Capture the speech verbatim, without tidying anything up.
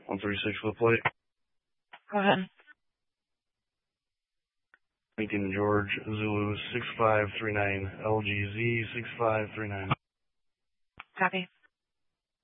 one three six for the plate. Go ahead. Lincoln George Zulu six five three nine L G Z six five three nine. Copy.